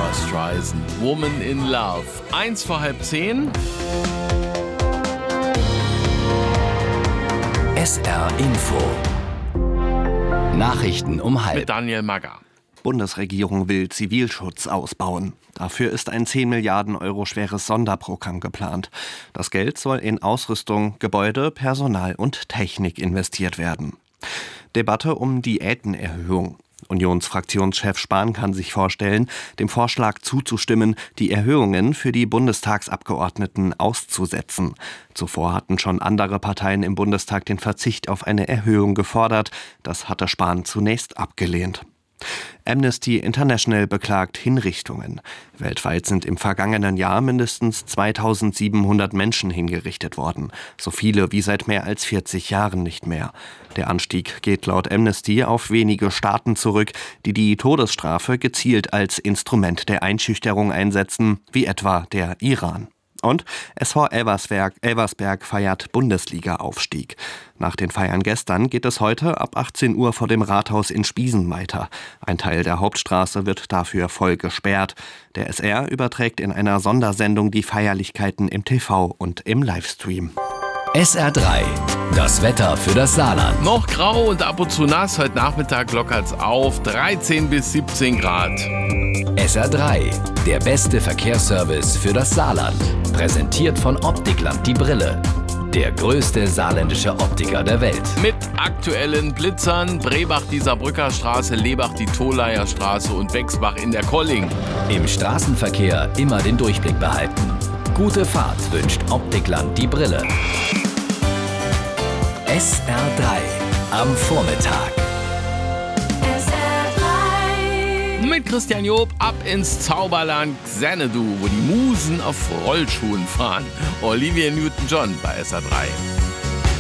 Barbara Streisand, Woman in Love. 9:45. SR Info. Nachrichten um halb. Mit Daniel Magger. Bundesregierung will Zivilschutz ausbauen. Dafür ist ein 10 Milliarden Euro schweres Sonderprogramm geplant. Das Geld soll in Ausrüstung, Gebäude, Personal und Technik investiert werden. Debatte um Diätenerhöhung. Unionsfraktionschef Spahn kann sich vorstellen, dem Vorschlag zuzustimmen, die Erhöhungen für die Bundestagsabgeordneten auszusetzen. Zuvor hatten schon andere Parteien im Bundestag den Verzicht auf eine Erhöhung gefordert. Das hatte Spahn zunächst abgelehnt. Amnesty International beklagt Hinrichtungen. Weltweit sind im vergangenen Jahr mindestens 2700 Menschen hingerichtet worden. So viele wie seit mehr als 40 Jahren nicht mehr. Der Anstieg geht laut Amnesty auf wenige Staaten zurück, die die Todesstrafe gezielt als Instrument der Einschüchterung einsetzen, wie etwa der Iran. Und SV Elversberg feiert Bundesliga-Aufstieg. Nach den Feiern gestern geht es heute ab 18 Uhr vor dem Rathaus in Spiesen weiter. Ein Teil der Hauptstraße wird dafür voll gesperrt. Der SR überträgt in einer Sondersendung die Feierlichkeiten im TV und im Livestream. SR3. Das Wetter für das Saarland. Noch grau und ab und zu nass. Heute Nachmittag lockert's auf. 13 bis 17 Grad. SR3. Der beste Verkehrsservice für das Saarland. Präsentiert von Optikland die Brille. Der größte saarländische Optiker der Welt. Mit aktuellen Blitzern. Brebach die Saarbrücker Straße, Lebach die Tholaier Straße und Wechsbach in der Kolling. Im Straßenverkehr immer den Durchblick behalten. Gute Fahrt wünscht Optikland die Brille. SR3 am Vormittag. Mit Christian Job ab ins Zauberland Xanadu, wo die Musen auf Rollschuhen fahren. Olivia Newton-John bei SR3.